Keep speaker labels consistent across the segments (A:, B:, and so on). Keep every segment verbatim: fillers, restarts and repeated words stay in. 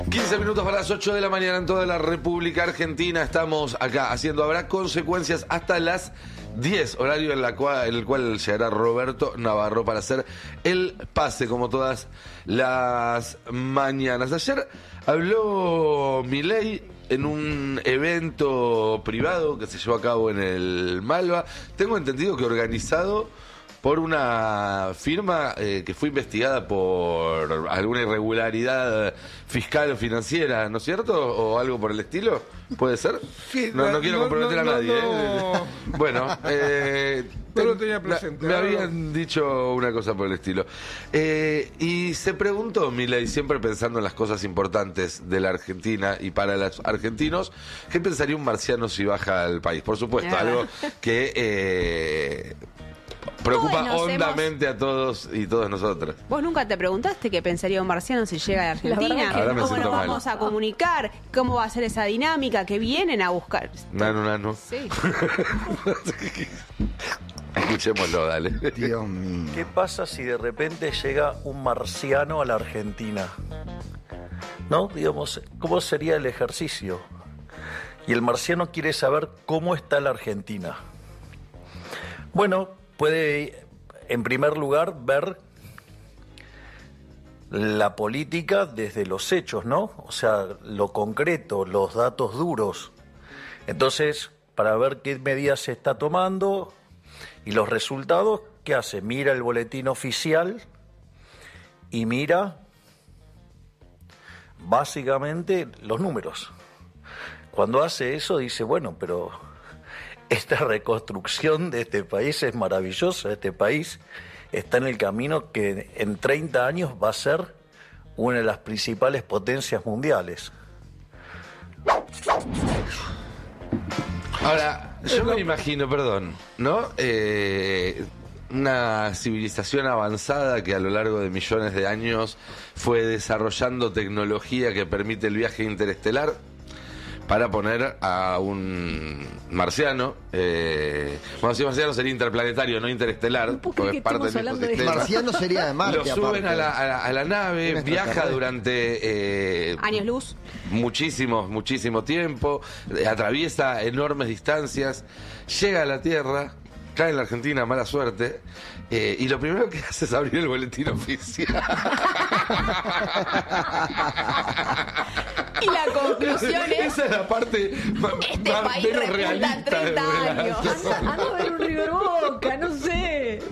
A: quince minutos para las ocho de la mañana en toda la República Argentina. Estamos acá haciendo Habrá Consecuencias hasta las diez, horario en, la cual, en el cual llegará Roberto Navarro para hacer el pase, como todas las mañanas. Ayer habló Milei en un evento privado que se llevó a cabo en el Malva. Tengo entendido que organizado por una firma eh, que fue investigada por alguna irregularidad fiscal o financiera, ¿no es cierto? ¿O algo por el estilo? ¿Puede ser?
B: Sí,
A: no, no quiero
B: no,
A: comprometer
B: no,
A: a nadie.
B: no,
A: ¿eh?
B: no.
A: Bueno, eh,
B: no lo tenía presente.
A: Me habían dicho una cosa por el estilo. Eh, y se preguntó Milei, siempre pensando en las cosas importantes de la Argentina y para los argentinos, ¿qué pensaría un marciano si baja al país? Por supuesto, algo que... Eh, preocupa hondamente hemos... a todos y todas nosotras.
C: ¿Vos nunca te preguntaste qué pensaría un marciano si llega a Argentina?
A: Ahora me
C: ¿Cómo nos
A: mal.
C: vamos a comunicar? ¿Cómo va a ser esa dinámica? ¿Qué vienen a buscar?
A: Nano, nano.
C: Sí.
A: Escuchémoslo, dale.
D: Dios mío.
E: ¿Qué pasa si de repente llega un marciano a la Argentina? ¿No? Digamos, ¿cómo sería el ejercicio? Y el marciano quiere saber cómo está la Argentina. Bueno, puede, en primer lugar, ver la política desde los hechos, ¿no? O sea, lo concreto, los datos duros. Entonces, para ver qué medidas se está tomando y los resultados, ¿qué hace? Mira el boletín oficial y mira, básicamente, los números. Cuando hace eso, dice, bueno, pero... esta reconstrucción de este país es maravillosa. Este país está en el camino que en treinta años va a ser una de las principales potencias mundiales.
A: Ahora, yo me imagino, perdón, ¿no? Eh, una civilización avanzada que a lo largo de millones de años fue desarrollando tecnología que permite el viaje interestelar, para poner a un marciano, eh, bueno, si marciano sería interplanetario, no interestelar, porque es parte del mismo sistema.
D: Marciano sería de Marte.
A: Lo suben a la, a, la, a la nave, viaja durante... Eh,
C: años luz.
A: Muchísimo, muchísimo tiempo, eh, atraviesa enormes distancias, llega a la Tierra, cae en la Argentina, mala suerte, eh, y lo primero que hace es abrir el boletín oficial.
C: Y la conclusión es...
A: esa es la parte más,
C: este
A: más
C: país
A: menos
C: repunta
A: realista
C: treinta años.
F: Anda, anda a ver un River Boca, no sé.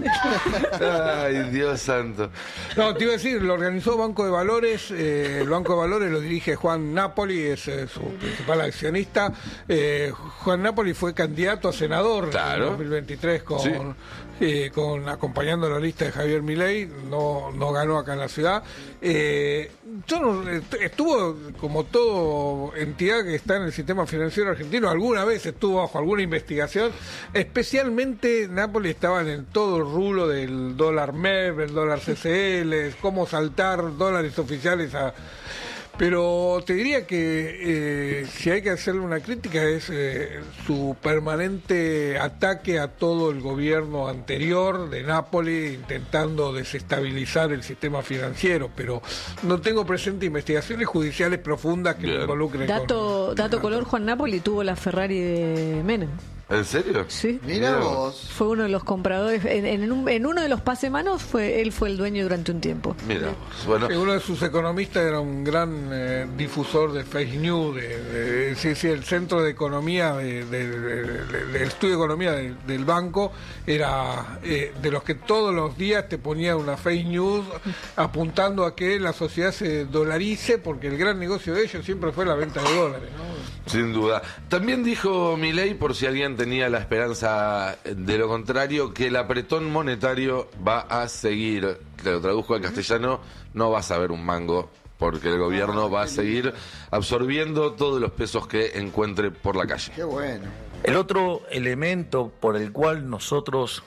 A: Ay, Dios santo.
B: No, te iba a decir, lo organizó Banco de Valores. Eh, el Banco de Valores lo dirige Juan Napoli, es eh, su principal accionista. Eh, Juan Napoli fue candidato a senador
A: claro.
B: en dos mil veintitrés con... Sí. Eh, con acompañando la lista de Javier Milei, no, no ganó acá en la ciudad. Eh, yo no, estuvo como todo entidad que está en el sistema financiero argentino, alguna vez estuvo bajo alguna investigación, especialmente Napoli estaba en todo el rulo del dólar M E V, el dólar C C L, cómo saltar dólares oficiales a... Pero te diría que eh, si hay que hacerle una crítica es eh, su permanente ataque a todo el gobierno anterior de Napoli, intentando desestabilizar el sistema financiero, pero no tengo presente investigaciones judiciales profundas que me involucren.
F: Dato,
B: con,
F: dato
B: con
F: color, Juan Napoli tuvo la Ferrari de Menem.
A: ¿En serio?
F: Sí.
D: Mira vos.
F: Fue uno de los compradores. En, en, un, en uno de los pasemanos fue él fue el dueño durante un tiempo.
A: Mira, bueno.
B: Sí, uno de sus economistas era un gran eh, difusor de fake news, de, de, sí, sí, el centro de economía, de, de, de, de, del estudio de economía de, del banco, era eh, de los que todos los días te ponía una fake news apuntando a que la sociedad se dolarice, porque el gran negocio de ellos siempre fue la venta de dólares, ¿no?
A: Sin duda. También dijo Milei, por si alguien tenía la esperanza de lo contrario, que el apretón monetario va a seguir. Te lo traduzco al castellano, no vas a ver un mango, porque el gobierno va a seguir absorbiendo todos los pesos que encuentre por la calle.
D: Qué bueno.
E: El otro elemento por el cual nosotros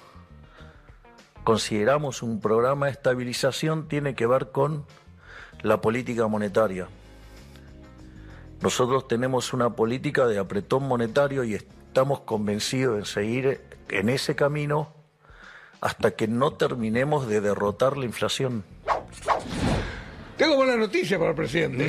E: consideramos un programa de estabilización tiene que ver con la política monetaria. Nosotros tenemos una política de apretón monetario y estamos convencidos de seguir en ese camino hasta que no terminemos de derrotar la inflación.
B: Tengo buena noticia para el presidente.